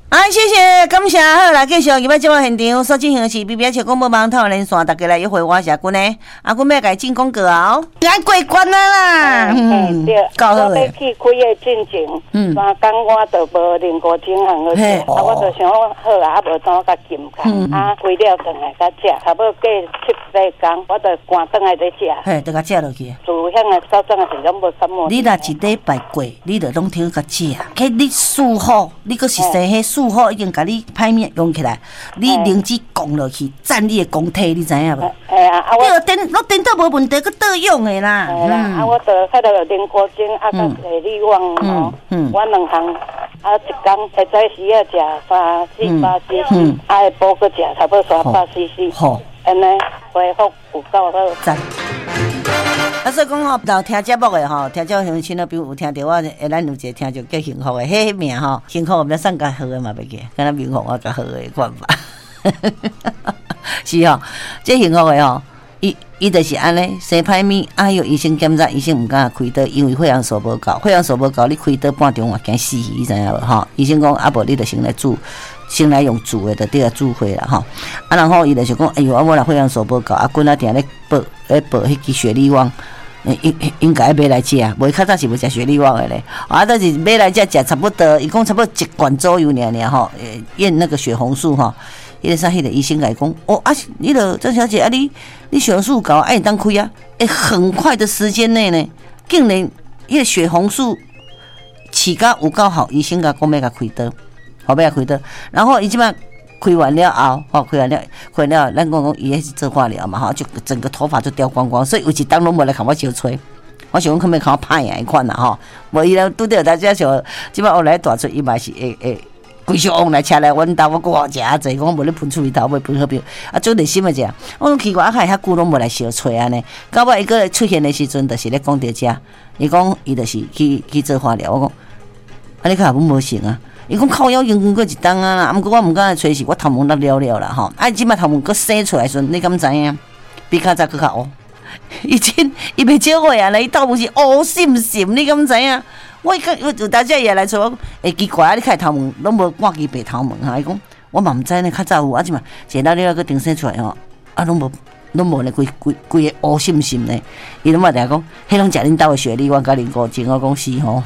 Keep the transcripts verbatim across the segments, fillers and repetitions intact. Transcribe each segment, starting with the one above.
啊，谢谢，感谢，好啦，继续入来节目现场所进行的是 B B S 广播网透连线，大家来约会我是阿君呢，阿君要甲伊进广告哦，要过关啊啦， 嗯，对， 够好我要去开的进前，嗯，三工我就无零五精行好食，啊，我就想好啊，啊无当我甲金卡，啊，开了转来甲食，差不多过七八工，我就赶转来再食， 嘿，就甲食落去。 自向的早餐的是拢无感冒。 你若一礼拜过，你就拢听甲食，迄你术后，你阁是生迄术后已经甲你歹面用起来，你灵芝降落去，占你的功体，你知影无？ 哎呀，啊我， 你电，我电脑无问题，佮倒用的啦。 哎啦，啊我就迄个零古精，啊甲地理网哦，我两项，啊一工下早时啊食三四百 C C， 啊下晡佮食差不多三百 C C， 好，安尼恢复有够好。 赞。啊，所以讲吼，有听节目的吼，听节目乡亲啊，比如有听到我，诶，咱有一个听就叫幸福的，迄名吼，幸福我们送较好的嘛，袂记，敢若幸福我较好的看法。是吼，这幸福的吼，伊伊就是安尼，生歹面，哎哟，医生检查，医生毋敢开刀，因为血氧素无够，血氧素无够，你开刀半钟也惊死，你知影无吼？医生讲啊，无你就先来煮。先来用煮的，就对啊，煮回啦吼。啊，然后伊就想讲，哎哟，啊，我若血氧素无够，啊，滚啊定咧报咧报迄支雪利旺，应应该买来食，无较早是无食雪利旺的咧。啊，但是买来食食差不多，伊讲差不多一罐左右尔尔吼，验那个血红素吼。迄个啥，迄个医生来讲，哦啊，你了张小姐啊，你你血红素高，哎，当开啊，哎，很快的时间内呢，竟然迄个血红素起甲有够好，医生甲讲要甲开刀。后尾也开刀，然后伊即摆开完了后，吼开完了，开完了，咱讲讲伊迄是做化疗嘛，吼，就整个头发就掉光光，所以有一当拢无来甲我相吹，我想讲可能甲我拍赢一款啦，吼，无伊咧拄着大家像即摆后来大出，伊嘛是会会规箱往来车来阮兜，我讲食啊济，讲无咧喷出去头，袂喷好标，啊做热心诶者，我讲奇怪，啊，还遐久拢无来相吹安尼，到尾伊个出现诶时阵，就是咧讲着遮，伊讲伊就是去去做化疗，我讲，啊你看阮无成啊。伊讲靠腰用过一当啊，啊，毋过我毋敢吹是，我头毛落了了啦吼。啊，即摆头毛佫生出来时阵，你敢知影？比较早佫较乌。以前伊袂少话啊，伊头毛是乌闪闪，你敢知影？我伊有有大家也来找我，会奇怪啊！你看头毛拢无挂起白头毛哈？伊讲我嘛毋知呢，较早有啊，即嘛一老了佫定生出来吼，啊，拢无拢无呢，规规规个乌闪闪呢。伊拢嘛定讲，迄拢食恁兜的雪梨，我甲恁讲真，我讲是吼。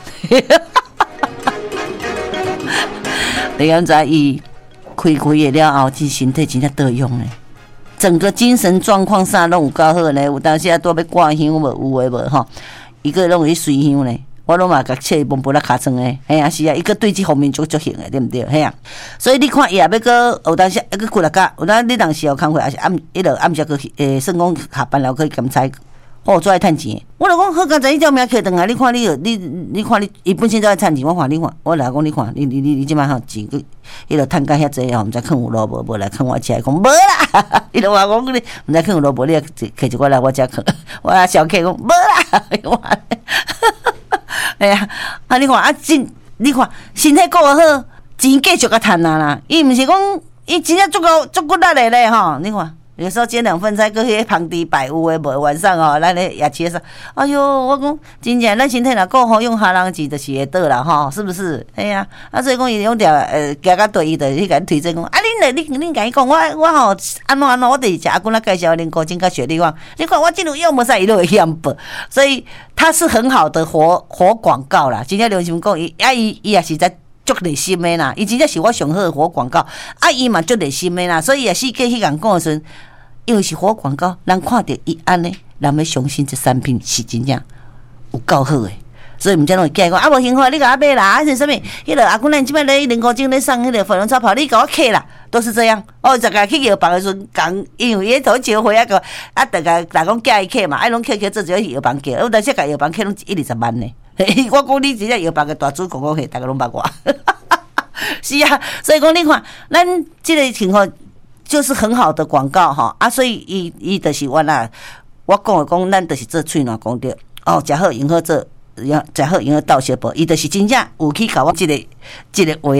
你敢知伊开开的了后，其身体真正倒用嘞，整个精神状况啥拢有够好嘞。有当时啊，拄要挂香无有诶无吼，伊个拢会随香嘞。我拢嘛甲切伊摸摸啦尻川诶，嘿啊是啊，伊个对即方面足足行诶，对毋对？嘿啊，所以你看伊也要个有当时一个几六甲，有当你当时有工课，还是暗迄落暗时去诶，算讲下班了可以检查。哦，做爱趁钱，我就讲好，刚才伊条命摕转来，你看你，你你看你，伊本身做爱趁钱，我看你看，我来讲你看，你你你你即摆吼钱，伊就趁甲遐济吼，毋知坑有路无，无来坑我遮，讲无啦，伊就话讲你毋知坑有路无，你摕一寡来我遮坑，我啊小客讲无啦，哎呀，啊你看啊真，你看身体顾好，钱继续甲趁啊啦，伊毋是讲伊真正足够足骨力的咧吼，你看。有时候煎两份菜，搁迄旁地摆有诶无？晚上哦，咱咧夜市说，哎哟，我讲真正咱身体若够好，用下人钱就是会得啦吼，是不是？哎呀，啊所以讲伊用条呃，行到对伊就去甲你推荐讲，啊恁咧，你恁甲伊讲，我我吼安怎安怎，我就是食阿公仔介绍恁高精甲雪莉旺，你看我进入用无使伊都会嫌报，所以它是很好的活活广告啦。真正刘心讲，伊啊伊伊也是在。足热心的啦，伊真正是我上好的活广告，啊伊嘛足热心的啦，所以也是过去人讲的时阵，因为是活广告，人看到伊安尼，人要相信这产品是真正有够好的，所以毋则拢会惊讲啊无幸福，你甲我买啦，啊是啥物？迄个阿姑咱即摆咧零五精咧送迄个粉红超跑，你甲我客啦，都是这样。哦，逐个去药房的时阵，讲因为伊头招回啊个，啊逐个逐讲寄伊客嘛，啊拢客客做一个药房客，有当时甲药房客拢一二十万呢。我讲你真正药房个大主广告费，大家拢捌我。是啊，所以讲你看，咱这个情况就是很好的广告哈啊，所以伊伊就是我啦，我讲的讲，咱就是做喙暖讲着哦，食好用好做，食好用好倒小宝，伊就是真正有去甲我这个这个话。